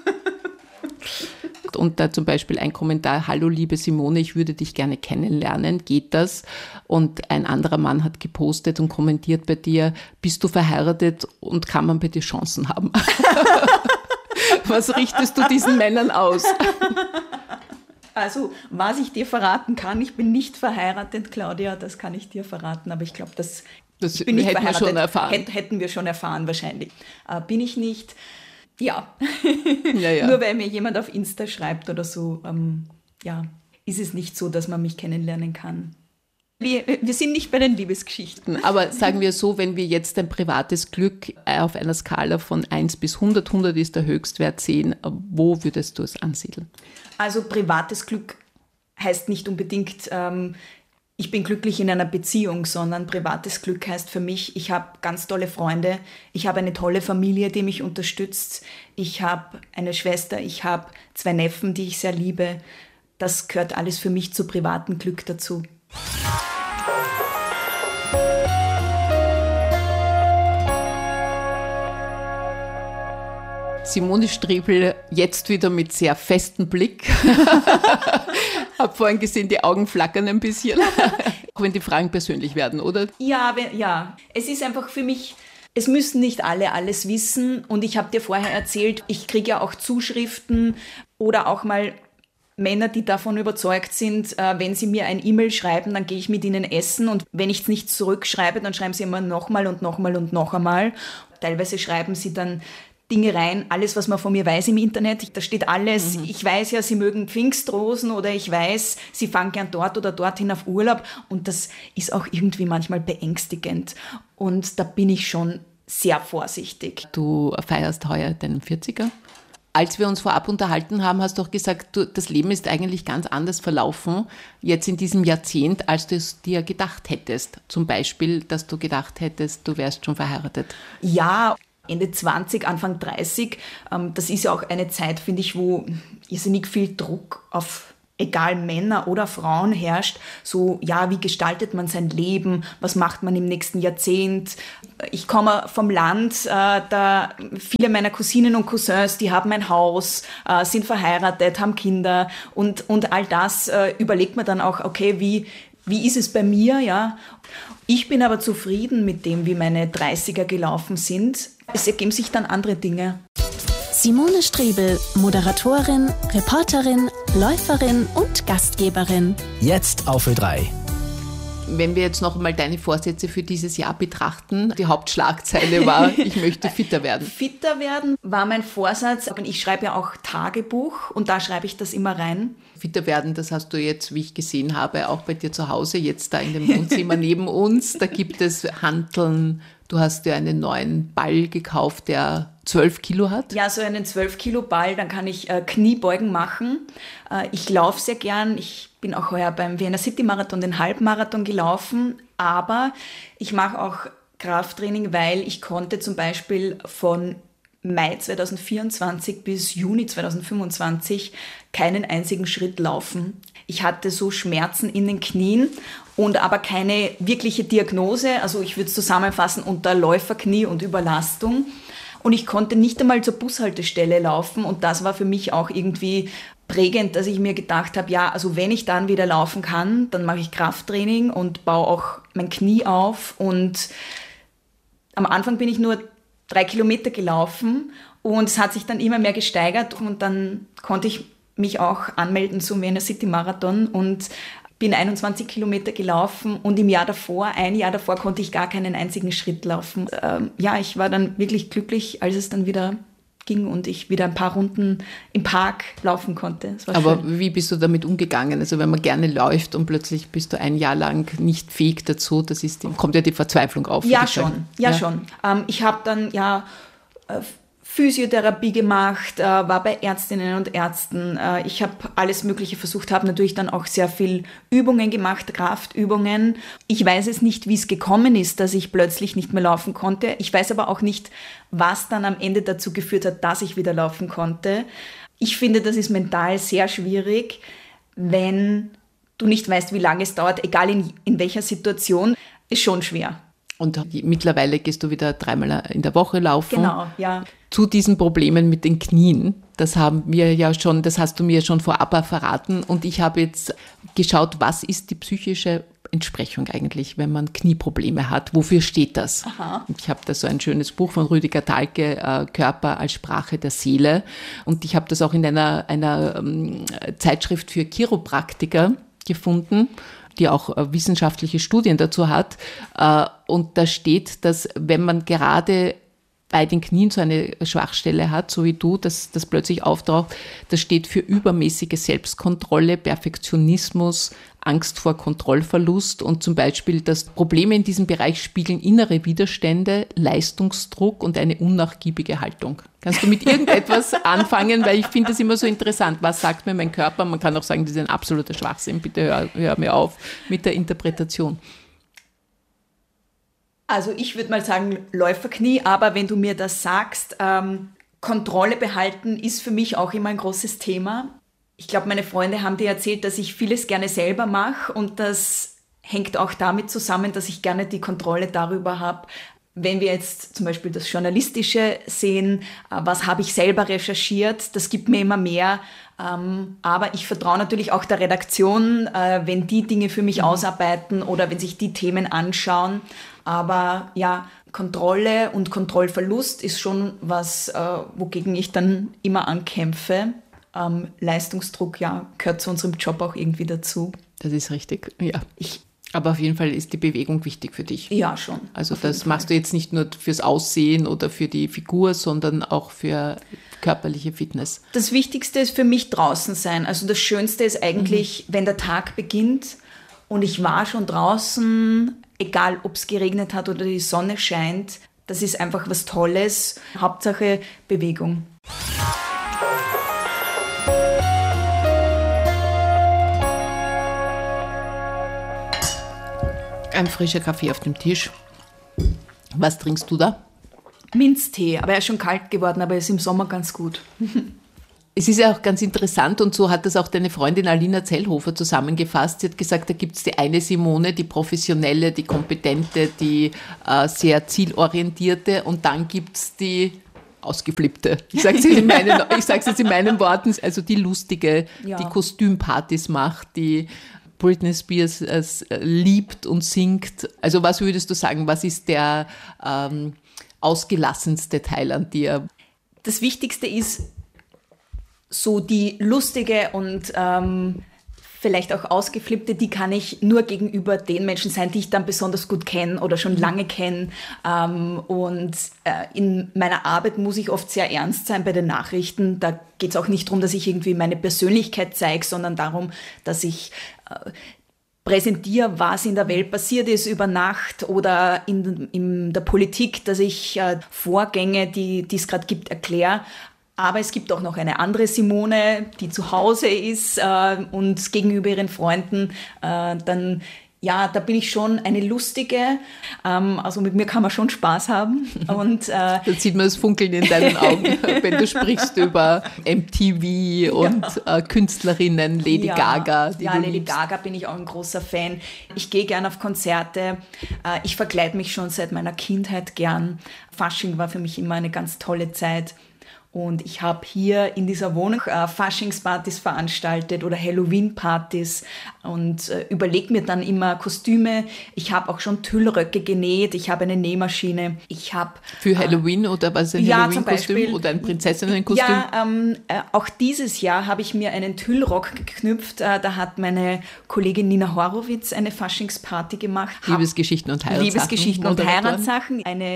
Und da zum Beispiel ein Kommentar: Hallo liebe Simone, ich würde dich gerne kennenlernen, geht das? Und ein anderer Mann hat gepostet und kommentiert bei dir: Bist du verheiratet und kann man bei dir Chancen haben? Was richtest du diesen Männern aus? Also, was ich dir verraten kann, ich bin nicht verheiratet, Claudia, das kann ich dir verraten, aber ich glaube, das, das ich bin nicht hätten wir schon erfahren. Hätt, hätten wir schon erfahren wahrscheinlich. Äh, bin ich nicht. Ja, ja, ja. Nur weil mir jemand auf Insta schreibt oder so, ähm, ja, ist es nicht so, dass man mich kennenlernen kann. Wir, wir sind nicht bei den Liebesgeschichten. Aber sagen wir so, wenn wir jetzt ein privates Glück auf einer Skala von eins bis hundert, hundert ist der Höchstwert, sehen, wo würdest du es ansiedeln? Also privates Glück heißt nicht unbedingt, ähm, ich bin glücklich in einer Beziehung, sondern privates Glück heißt für mich, ich habe ganz tolle Freunde, ich habe eine tolle Familie, die mich unterstützt, ich habe eine Schwester, ich habe zwei Neffen, die ich sehr liebe. Das gehört alles für mich zu privatem Glück dazu. Simone Striebl jetzt wieder mit sehr festem Blick. Hab vorhin gesehen, die Augen flackern ein bisschen. Auch wenn die Fragen persönlich werden, oder? Ja, ja. Es ist einfach für mich, es müssen nicht alle alles wissen. Und ich habe dir vorher erzählt, ich kriege ja auch Zuschriften oder auch mal Männer, die davon überzeugt sind, äh, wenn sie mir ein E-Mail schreiben, dann gehe ich mit ihnen essen. Und wenn ich es nicht zurückschreibe, dann schreiben sie immer nochmal und nochmal und noch einmal. Teilweise schreiben sie dann Dinge rein, alles, was man von mir weiß im Internet, da steht alles. Mhm. Ich weiß ja, sie mögen Pfingstrosen oder ich weiß, sie fahren gern dort oder dorthin auf Urlaub und das ist auch irgendwie manchmal beängstigend und da bin ich schon sehr vorsichtig. Du feierst heuer deinen vierziger. Als wir uns vorab unterhalten haben, hast du auch gesagt, du, das Leben ist eigentlich ganz anders verlaufen, jetzt in diesem Jahrzehnt, als du es dir gedacht hättest. Zum Beispiel, dass du gedacht hättest, du wärst schon verheiratet. Ja, Ende zwanzig, Anfang dreißig, ähm, das ist ja auch eine Zeit, finde ich, wo irrsinnig viel Druck auf egal Männer oder Frauen herrscht. So, ja, wie gestaltet man sein Leben? Was macht man im nächsten Jahrzehnt? Ich komme vom Land, äh, da viele meiner Cousinen und Cousins, die haben ein Haus, äh, sind verheiratet, haben Kinder und, und all das äh, überlegt man dann auch, okay, wie, wie ist es bei mir, ja? Ich bin aber zufrieden mit dem, wie meine dreißiger gelaufen sind. Es ergeben sich dann andere Dinge. Simone Striebl, Moderatorin, Reporterin, Läuferin und Gastgeberin. Jetzt auf Ö drei. Wenn wir jetzt noch einmal deine Vorsätze für dieses Jahr betrachten, die Hauptschlagzeile war, ich möchte fitter werden. Fitter werden war mein Vorsatz. Ich schreibe ja auch Tagebuch und da schreibe ich das immer rein. Fitter werden, das hast du jetzt, wie ich gesehen habe, auch bei dir zu Hause, jetzt da in dem Wohnzimmer neben uns. Da gibt es Hanteln. Du hast dir einen neuen Ball gekauft, der zwölf Kilo hat. Ja, so einen zwölf Kilo Ball, dann kann ich äh, Kniebeugen machen. Äh, ich laufe sehr gern. Ich bin auch heuer beim Vienna City Marathon den Halbmarathon gelaufen. Aber ich mache auch Krafttraining, weil ich konnte zum Beispiel von Mai zweitausendvierundzwanzig bis Juni zweitausendfünfundzwanzig keinen einzigen Schritt laufen. Ich hatte so Schmerzen in den Knien und aber keine wirkliche Diagnose. Also ich würde es zusammenfassen unter Läuferknie und Überlastung. Und ich konnte nicht einmal zur Bushaltestelle laufen und das war für mich auch irgendwie prägend, dass ich mir gedacht habe, ja, also wenn ich dann wieder laufen kann, dann mache ich Krafttraining und baue auch mein Knie auf. Und am Anfang bin ich nur drei Kilometer gelaufen und es hat sich dann immer mehr gesteigert und dann konnte ich mich auch anmelden zum Vienna City Marathon und bin einundzwanzig Kilometer gelaufen und im Jahr davor, ein Jahr davor, konnte ich gar keinen einzigen Schritt laufen. Ähm, ja, ich war dann wirklich glücklich, als es dann wieder ging und ich wieder ein paar Runden im Park laufen konnte. Das war Aber schön. wie bist du damit umgegangen? Also wenn man gerne läuft und plötzlich bist du ein Jahr lang nicht fähig dazu, das ist, kommt ja die Verzweiflung auf. Ja, schon. Ja, ja, schon. Ähm, ich habe dann ja äh, Physiotherapie gemacht, äh, war bei Ärztinnen und Ärzten. Äh, ich habe alles Mögliche versucht, habe natürlich dann auch sehr viel Übungen gemacht, Kraftübungen. Ich weiß es nicht, wie es gekommen ist, dass ich plötzlich nicht mehr laufen konnte. Ich weiß aber auch nicht, was dann am Ende dazu geführt hat, dass ich wieder laufen konnte. Ich finde, das ist mental sehr schwierig, wenn du nicht weißt, wie lange es dauert, egal in, in welcher Situation, ist schon schwer. Und mittlerweile gehst du wieder dreimal in der Woche laufen. Genau, ja. Zu diesen Problemen mit den Knien, das haben wir ja schon, das hast du mir schon vorab verraten. Und ich habe jetzt geschaut, was ist die psychische Entsprechung eigentlich, wenn man Knieprobleme hat? Wofür steht das? Aha. Ich habe da so ein schönes Buch von Rüdiger Dahlke, äh, Körper als Sprache der Seele. Und ich habe das auch in einer, einer ähm, Zeitschrift für Chiropraktiker gefunden, die auch äh, wissenschaftliche Studien dazu hat. Äh, und da steht, dass wenn man gerade bei den Knien so eine Schwachstelle hat, so wie du, dass das plötzlich auftaucht, das steht für übermäßige Selbstkontrolle, Perfektionismus, Angst vor Kontrollverlust und zum Beispiel, dass Probleme in diesem Bereich spiegeln innere Widerstände, Leistungsdruck und eine unnachgiebige Haltung. Kannst du mit irgendetwas anfangen? Weil ich finde das immer so interessant. Was sagt mir mein Körper? Man kann auch sagen, das ist ein absoluter Schwachsinn. Bitte hör, hör mir auf mit der Interpretation. Also ich würde mal sagen Läuferknie, aber wenn du mir das sagst, ähm, Kontrolle behalten ist für mich auch immer ein großes Thema. Ich glaube, meine Freunde haben dir erzählt, dass ich vieles gerne selber mache und das hängt auch damit zusammen, dass ich gerne die Kontrolle darüber habe. Wenn wir jetzt zum Beispiel das Journalistische sehen, äh, was habe ich selber recherchiert, das gibt mir immer mehr. Ähm, aber ich vertraue natürlich auch der Redaktion, äh, wenn die Dinge für mich mhm. ausarbeiten oder wenn sich die Themen anschauen. Aber ja, Kontrolle und Kontrollverlust ist schon was, äh, wogegen ich dann immer ankämpfe. Ähm, Leistungsdruck, ja, gehört zu unserem Job auch irgendwie dazu. Das ist richtig, ja. Ich, Aber auf jeden Fall ist die Bewegung wichtig für dich. Ja, schon. Also das machst du jetzt nicht nur fürs Aussehen oder für die Figur, sondern auch für körperliche Fitness. Das Wichtigste ist für mich draußen sein. Also das Schönste ist eigentlich, mhm. wenn der Tag beginnt und ich war schon draußen, egal ob es geregnet hat oder die Sonne scheint, das ist einfach was Tolles. Hauptsache Bewegung. Ein frischer Kaffee auf dem Tisch. Was trinkst du da? Minztee, aber er ist schon kalt geworden, aber er ist im Sommer ganz gut. Es ist ja auch ganz interessant und so hat das auch deine Freundin Alina Zellhofer zusammengefasst. Sie hat gesagt, da gibt es die eine Simone, die professionelle, die kompetente, die äh, sehr zielorientierte und dann gibt es die ausgeflippte. Ich sage es jetzt, jetzt in meinen Worten, also die lustige, ja. die Kostümpartys macht, die Britney Spears es liebt und singt. Also was würdest du sagen, was ist der ähm, ausgelassenste Teil an dir? Das Wichtigste ist so die lustige und ähm, vielleicht auch ausgeflippte, die kann ich nur gegenüber den Menschen sein, die ich dann besonders gut kenne oder schon lange kenne. Ähm, und äh, in meiner Arbeit muss ich oft sehr ernst sein bei den Nachrichten. Da geht es auch nicht darum, dass ich irgendwie meine Persönlichkeit zeige, sondern darum, dass ich äh, präsentiere, was in der Welt passiert ist über Nacht oder in, in der Politik, dass ich äh, Vorgänge, die es gerade gibt, erkläre. Aber es gibt auch noch eine andere Simone, die zu Hause ist äh, und gegenüber ihren Freunden äh, dann, ja, da bin ich schon eine lustige. Ähm, also mit mir kann man schon Spaß haben. Und, äh, da sieht man das Funkeln in deinen Augen, wenn du sprichst über M T V und ja. äh, Künstlerinnen, Lady ja. Gaga. Die ja, du Lady liebst. Gaga bin ich auch ein großer Fan. Ich gehe gern auf Konzerte. Äh, ich verkleide mich schon seit meiner Kindheit gern. Fasching war für mich immer eine ganz tolle Zeit. Und ich habe hier in dieser Wohnung äh, Faschingspartys veranstaltet oder Halloween-Partys und äh, überlege mir dann immer Kostüme. Ich habe auch schon Tüllröcke genäht. Ich habe eine Nähmaschine. Ich habe für Halloween äh, oder was ein ja, Halloween-Kostüm oder ein Prinzessinnenkostüm? Ja, ähm, äh, auch dieses Jahr habe ich mir einen Tüllrock geknüpft. Äh, da hat meine Kollegin Nina Horowitz eine Faschingsparty gemacht. Liebesgeschichten und Heiratssachen. Liebesgeschichten und Heiratssachen. Eine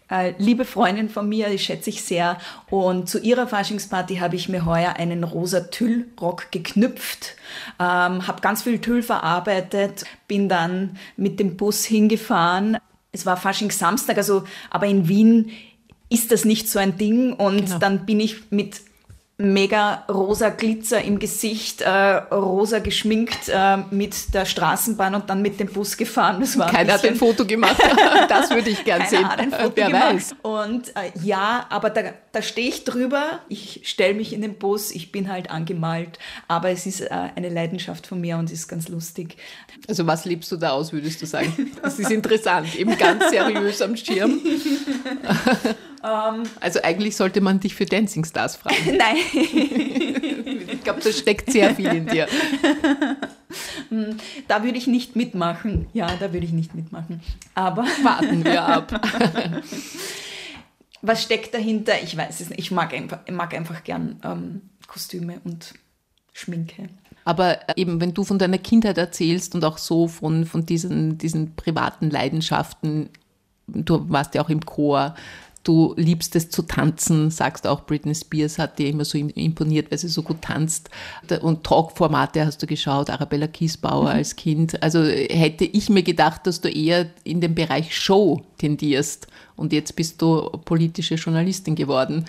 äh, liebe Freundin von mir, die schätze ich sehr. Und zu ihrer Faschingsparty habe ich mir heuer einen rosa Tüllrock geknüpft, ähm, habe ganz viel Tüll verarbeitet, bin dann mit dem Bus hingefahren. Es war Faschingssamstag, also, aber in Wien ist das nicht so ein Ding. Und genau. Dann bin ich mit mega rosa Glitzer im Gesicht, äh, rosa geschminkt äh, mit der Straßenbahn und dann mit dem Bus gefahren. Das war Keiner hat ein Foto gemacht. Das würde ich gern sehen. Hat ein Foto Wer gemacht. weiß. Und äh, ja, aber da, da stehe ich drüber. Ich stelle mich in den Bus. Ich bin halt angemalt. Aber es ist äh, eine Leidenschaft von mir und ist ganz lustig. Also was lebst du da aus, würdest du sagen? Das ist interessant. Eben ganz seriös am Schirm. Also eigentlich sollte man dich für Dancing Stars fragen. Nein. Ich glaube, da steckt sehr viel in dir. Da würde ich nicht mitmachen. Ja, da würde ich nicht mitmachen. Aber warten wir ab. Was steckt dahinter? Ich weiß es nicht. Ich mag einfach, ich mag einfach gern ähm, Kostüme und Schminke. Aber eben, wenn du von deiner Kindheit erzählst und auch so von, von diesen, diesen privaten Leidenschaften, du warst ja auch im Chor, du liebst es zu tanzen, sagst auch, Britney Spears hat dir immer so imponiert, weil sie so gut tanzt. Und Talk-Formate hast du geschaut, Arabella Kiesbauer mhm. als Kind. Also hätte ich mir gedacht, dass du eher in den Bereich Show tendierst. Und jetzt bist du politische Journalistin geworden.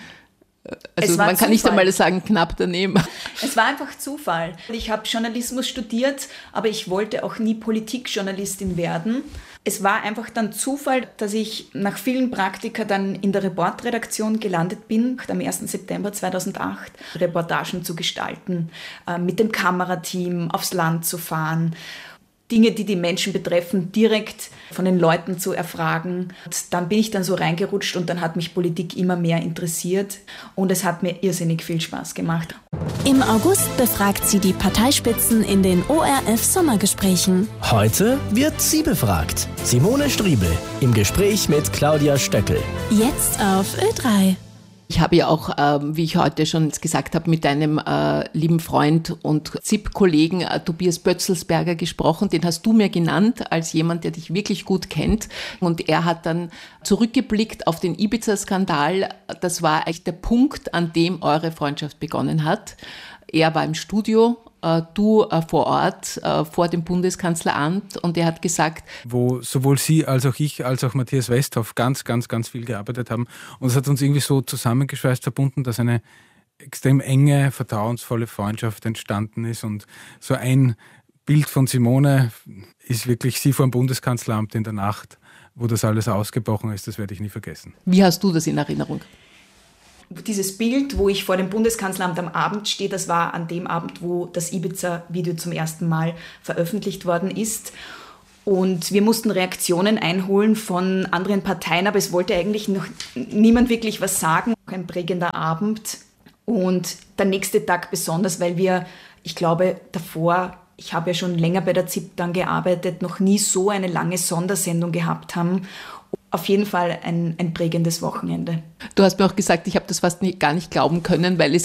Also man kann Zufall. Nicht einmal sagen, knapp daneben. Es war einfach Zufall. Ich habe Journalismus studiert, aber ich wollte auch nie Politikjournalistin werden. Es war einfach dann Zufall, dass ich nach vielen Praktika dann in der Reportredaktion gelandet bin, am ersten September zweitausendacht, Reportagen zu gestalten, mit dem Kamerateam aufs Land zu fahren, Dinge, die die Menschen betreffen, direkt von den Leuten zu erfragen. Und dann bin ich dann so reingerutscht und dann hat mich Politik immer mehr interessiert und es hat mir irrsinnig viel Spaß gemacht. Im August befragt sie die Parteispitzen in den O R F-Sommergesprächen. Heute wird sie befragt. Simone Striebel im Gespräch mit Claudia Stöckel. Jetzt auf Ö drei. Ich habe ja auch, ähm, wie ich heute schon gesagt habe, mit deinem äh, lieben Freund und Z I P-Kollegen äh, Tobias Bötzelsberger gesprochen. Den hast du mir genannt als jemand, der dich wirklich gut kennt. Und er hat dann zurückgeblickt auf den Ibiza-Skandal. Das war eigentlich der Punkt, an dem eure Freundschaft begonnen hat. Er war im Studio, äh, du äh, vor Ort, äh, vor dem Bundeskanzleramt, und er hat gesagt, wo sowohl Sie als auch ich, als auch Matthias Westhoff ganz, ganz, ganz viel gearbeitet haben. Und es hat uns irgendwie so zusammengeschweißt, verbunden, dass eine extrem enge, vertrauensvolle Freundschaft entstanden ist. Und so ein Bild von Simone ist wirklich sie vor dem Bundeskanzleramt in der Nacht, wo das alles ausgebrochen ist. Das werde ich nie vergessen. Wie hast du das in Erinnerung? Dieses Bild, wo ich vor dem Bundeskanzleramt am Abend stehe, das war an dem Abend, wo das Ibiza-Video zum ersten Mal veröffentlicht worden ist. Und wir mussten Reaktionen einholen von anderen Parteien, aber es wollte eigentlich noch niemand wirklich was sagen. Ein prägender Abend. Und der nächste Tag besonders, weil wir, ich glaube, davor, ich habe ja schon länger bei der Z I P dann gearbeitet, noch nie so eine lange Sondersendung gehabt haben. Auf jeden Fall ein, ein prägendes Wochenende. Du hast mir auch gesagt, ich habe das fast nie, gar nicht glauben können, weil es